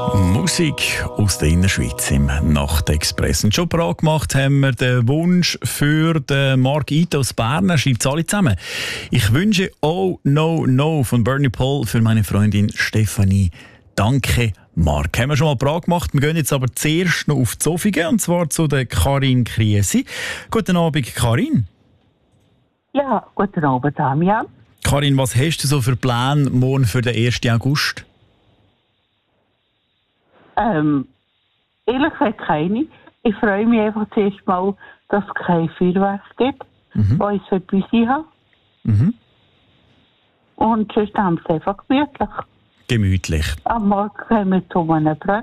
Musik aus der Innerschweiz im Nachtexpress. Und schon parat gemacht haben wir den Wunsch für den Mark Ito aus Bern. Er schreibt es alle zusammen. Ich wünsche «Oh No No» von Bernie Paul für meine Freundin Stefanie. Danke, Mark. Haben wir schon mal parat gemacht. Wir gehen jetzt aber zuerst noch auf Zofingen, und zwar zu der Karin Kriesi. Guten Abend, Karin. Ja, guten Abend, Damian. Karin, was hast du so für Pläne morgen für den 1. August? Ehrlich gesagt keine. Ich freue mich einfach zuerst mal, dass es kein Feuerwerk gibt, wo ich es bei uns habe. Und sonst haben wir es einfach gemütlich. Gemütlich. Am Morgen gehen wir zu einem Brett.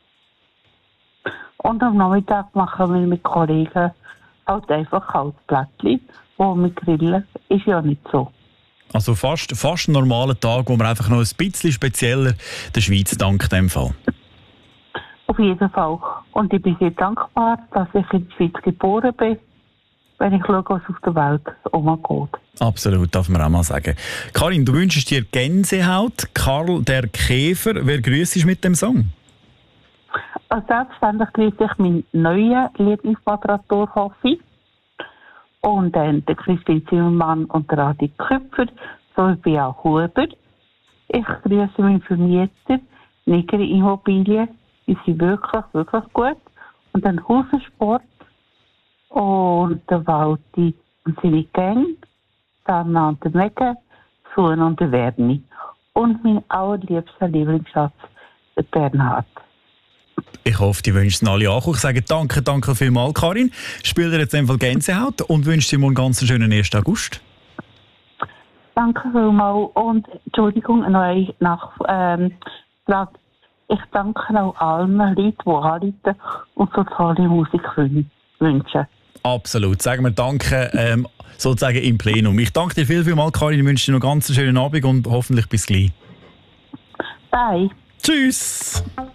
Und am Nachmittag machen wir mit Kollegen halt einfach Kaltplättchen, wo wir grillen. Ist ja nicht so. Also fast ein normaler Tag, wo man einfach noch ein bisschen spezieller der Schweiz dankt in dem Fall. Auf jeden Fall. Und ich bin sehr dankbar, dass ich in der Schweiz geboren bin, wenn ich schaue, was auf der Welt umgeht. Absolut, darf man auch mal sagen. Karin, du wünschst dir Gänsehaut. Karl der Käfer, wer grüßt mit dem Song? Also selbstverständlich grüße ich meinen neuen Lieblingsmoderator Hoffi und dann der Christine Zimmermann und der Adi Köpfer sowie Bea Huber. Ich grüße meinen Vermieter Nigeri Immobilien. Die sind wirklich, wirklich gut. Und dann Hausensport und der Walti und seine Gang, dann an der Mege, Suhen und der Werni. Und mein allerliebster Lieblingsschatz, der Bernhard. Ich hoffe, die wünschen alle auch. Ich sage danke vielmals, Karin. Spiel dir jetzt einfach Gänsehaut und wünsche dir morgen ganz einen schönen 1. August. Danke vielmals und Entschuldigung, noch eine Frage. Ich danke auch allen Leuten, die anrufen und so tolle Musik wünschen. Absolut. Sagen wir Danke sozusagen im Plenum. Ich danke dir vielmals, Karin. Ich wünsche dir noch einen ganz schönen Abend und hoffentlich bis gleich. Bye. Tschüss.